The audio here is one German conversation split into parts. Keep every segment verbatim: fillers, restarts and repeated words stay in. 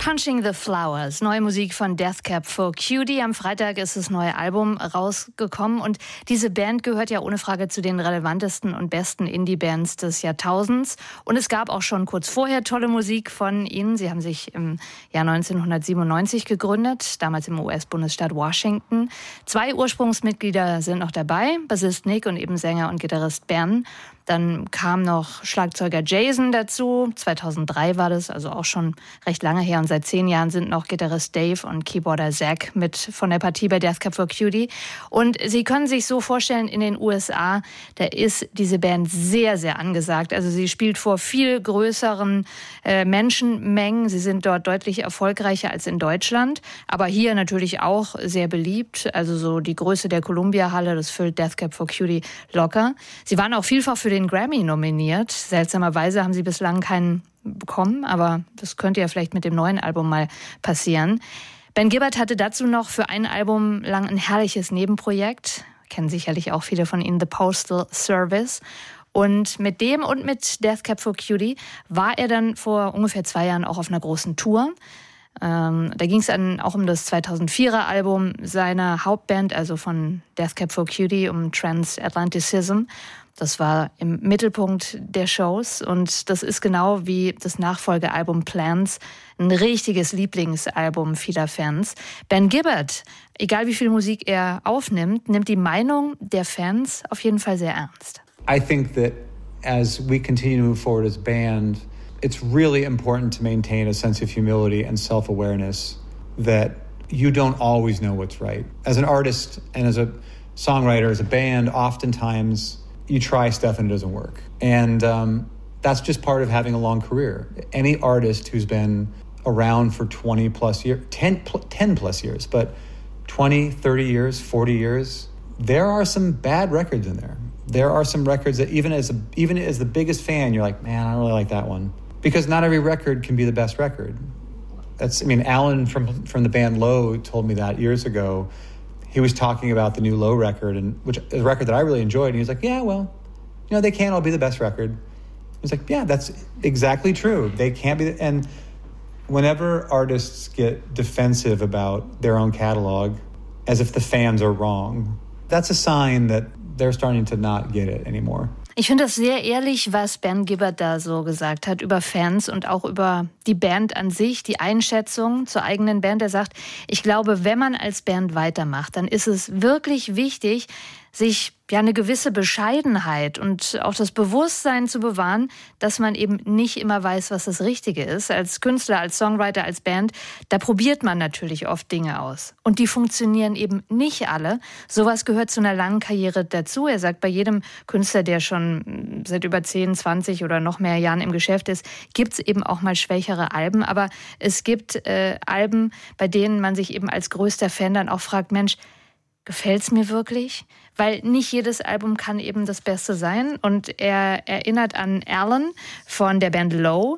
Punching the Flowers, neue Musik von Death Cab for Cutie. Am Freitag ist das neue Album rausgekommen und diese Band gehört ja ohne Frage zu den relevantesten und besten Indie-Bands des Jahrtausends. Und es gab auch schon kurz vorher tolle Musik von ihnen. Sie haben sich im Jahr neunzehnhundertsiebenundneunzig gegründet, damals im U S-Bundesstaat Washington. Zwei Ursprungsmitglieder sind noch dabei, Bassist Nick und eben Sänger und Gitarrist Ben. Dann kam noch Schlagzeuger Jason dazu. zweitausenddrei war das, also auch schon recht lange her. Und seit zehn Jahren sind noch Gitarrist Dave und Keyboarder Zach mit von der Partie bei Death Cab for Cutie. Und Sie können sich so vorstellen, in den U S A, da ist diese Band sehr, sehr angesagt. Also sie spielt vor viel größeren äh, Menschenmengen. Sie sind dort deutlich erfolgreicher als in Deutschland. Aber hier natürlich auch sehr beliebt. Also so die Größe der Columbia-Halle, das füllt Death Cab for Cutie locker. Sie waren auch vielfach für den Grammy nominiert. Seltsamerweise haben sie bislang keinen bekommen, aber das könnte ja vielleicht mit dem neuen Album mal passieren. Ben Gibbard hatte dazu noch für ein Album lang ein herrliches Nebenprojekt. Kennen sicherlich auch viele von Ihnen, The Postal Service. Und mit dem und mit Death Cab for Cutie war er dann vor ungefähr zwei Jahren auch auf einer großen Tour. Ähm, da ging es dann auch um das zweitausendvierer Album seiner Hauptband, also von Death Cab for Cutie, um Transatlanticism. Das war im Mittelpunkt der Shows und das ist genau wie das Nachfolgealbum Plans ein richtiges Lieblingsalbum vieler Fans. Ben Gibbard, egal wie viel Musik er aufnimmt, nimmt die Meinung der Fans auf jeden Fall sehr ernst. I think that as we continue to move forward as a band, it's really important to maintain a sense of humility and self-awareness that you don't always know what's right. As an artist and as a songwriter, as a band, oftentimes you try stuff and it doesn't work. And um, that's just part of having a long career. Any artist who's been around for twenty plus years, ten, ten plus years, but twenty, thirty years, forty years, there are some bad records in there. There are some records that even as a, even as the biggest fan, you're like, man, I don't really like that one. Because not every record can be the best record. That's, I mean, Alan from from the band Low told me that years ago. He was talking about the new Low record, and which is a record that I really enjoyed. And he was like, yeah, well, you know, they can't all be the best record. He's like, yeah, that's exactly true. They can't be. The, and whenever artists get defensive about their own catalog, as if the fans are wrong, that's a sign that they're starting to not get it anymore. Ich finde das sehr ehrlich, was Ben Gibbard da so gesagt hat über Fans und auch über die Band an sich, die Einschätzung zur eigenen Band. Er sagt, ich glaube, wenn man als Band weitermacht, dann ist es wirklich wichtig, sich ja eine gewisse Bescheidenheit und auch das Bewusstsein zu bewahren, dass man eben nicht immer weiß, was das Richtige ist. Als Künstler, als Songwriter, als Band, da probiert man natürlich oft Dinge aus. Und die funktionieren eben nicht alle. Sowas gehört zu einer langen Karriere dazu. Er sagt, bei jedem Künstler, der schon seit über zehn, zwanzig oder noch mehr Jahren im Geschäft ist, gibt es eben auch mal schwächere Alben. Aber es gibt äh, Alben, bei denen man sich eben als größter Fan dann auch fragt, Mensch, gefällt's mir wirklich? Weil nicht jedes Album kann eben das Beste sein. Und er erinnert an Alan von der Band Low.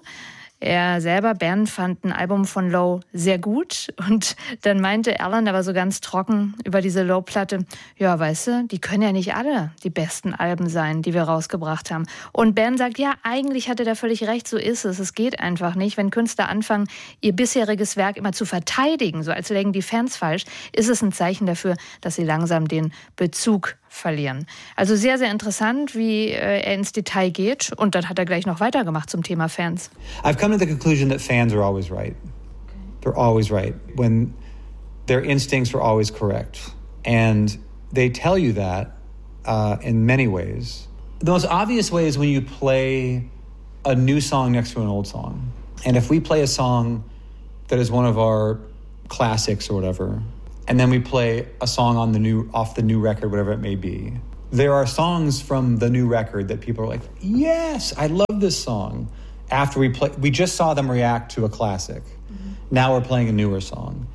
Er selber, Ben, fand ein Album von Low sehr gut. Und dann meinte Alan aber so ganz trocken über diese Low-Platte, ja, weißt du, die können ja nicht alle die besten Alben sein, die wir rausgebracht haben. Und Ben sagt, ja, eigentlich hatte der völlig recht, so ist es. Es geht einfach nicht. Wenn Künstler anfangen, ihr bisheriges Werk immer zu verteidigen, so als lägen die Fans falsch, ist es ein Zeichen dafür, dass sie langsam den Bezug verlieren. Also sehr, sehr interessant, wie äh, er ins Detail geht. Und dann hat er gleich noch weitergemacht zum Thema Fans. I've come to the conclusion that fans are always right. They're always right. When their instincts are always correct. And they tell you that uh, in many ways. The most obvious way is when you play a new song next to an old song. And if we play a song that is one of our classics or whatever, and then we play a song on the new off the new record, whatever it may be. There are songs from the new record that people are like, yes, I love this song. After we play, we just saw them react to a classic. Mm-hmm. Now we're playing a newer song.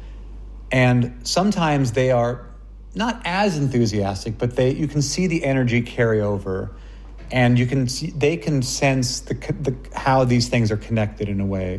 And sometimes they are not as enthusiastic, but they you can see the energy carry over. And you can see, they can sense the, the how these things are connected in a way.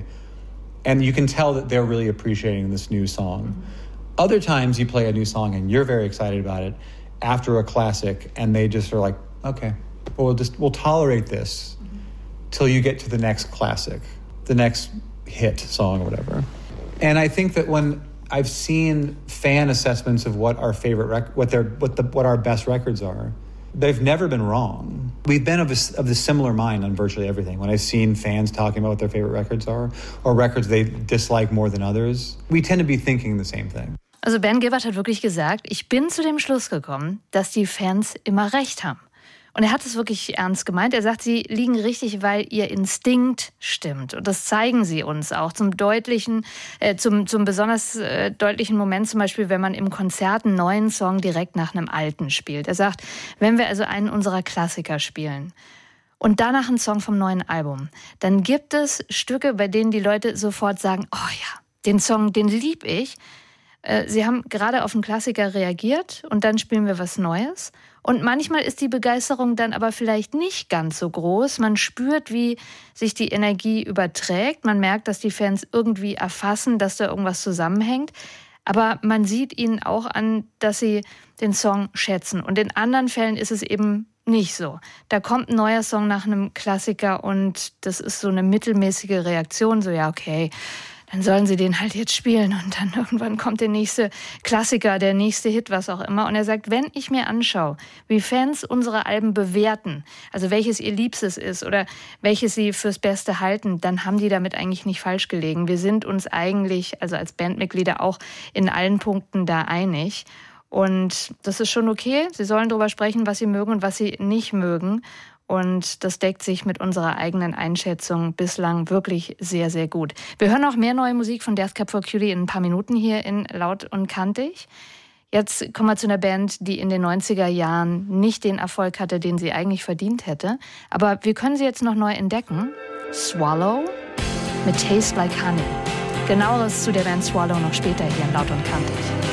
And you can tell that they're really appreciating this new song. Mm-hmm. Other times you play a new song and you're very excited about it after a classic, and they just are like, okay, well, we'll just we'll tolerate this mm-hmm. till you get to the next classic, the next hit song or whatever. And I think that when I've seen fan assessments of what our favorite rec- what their what the what our best records are, they've never been wrong. We've been of a, of the similar mind on virtually everything. When I've seen fans talking about what their favorite records are, or records they dislike more than others, we tend to be thinking the same thing. Also Ben Gibbard hat wirklich gesagt, ich bin zu dem Schluss gekommen, dass die Fans immer recht haben. Und er hat es wirklich ernst gemeint. Er sagt, sie liegen richtig, weil ihr Instinkt stimmt. Und das zeigen sie uns auch zum deutlichen, äh, zum, zum besonders äh, deutlichen Moment, zum Beispiel, wenn man im Konzert einen neuen Song direkt nach einem alten spielt. Er sagt, wenn wir also einen unserer Klassiker spielen und danach einen Song vom neuen Album, dann gibt es Stücke, bei denen die Leute sofort sagen, oh ja, den Song, den lieb ich. Äh, sie haben gerade auf einen Klassiker reagiert und dann spielen wir was Neues. Und manchmal ist die Begeisterung dann aber vielleicht nicht ganz so groß. Man spürt, wie sich die Energie überträgt. Man merkt, dass die Fans irgendwie erfassen, dass da irgendwas zusammenhängt. Aber man sieht ihnen auch an, dass sie den Song schätzen. Und in anderen Fällen ist es eben nicht so. Da kommt ein neuer Song nach einem Klassiker und das ist so eine mittelmäßige Reaktion. So, ja, okay, dann sollen sie den halt jetzt spielen und dann irgendwann kommt der nächste Klassiker, der nächste Hit, was auch immer. Und er sagt, wenn ich mir anschaue, wie Fans unsere Alben bewerten, also welches ihr Liebstes ist oder welches sie fürs Beste halten, dann haben die damit eigentlich nicht falsch gelegen. Wir sind uns eigentlich, also als Bandmitglieder auch in allen Punkten da einig. Und das ist schon okay. Sie sollen darüber sprechen, was sie mögen und was sie nicht mögen. Und das deckt sich mit unserer eigenen Einschätzung bislang wirklich sehr, sehr gut. Wir hören auch mehr neue Musik von Death Cab for Cutie in ein paar Minuten hier in Laut und Kantig. Jetzt kommen wir zu einer Band, die in den neunziger Jahren nicht den Erfolg hatte, den sie eigentlich verdient hätte. Aber wir können sie jetzt noch neu entdecken. Swallow mit Taste Like Honey. Genaueres zu der Band Swallow noch später hier in Laut und Kantig.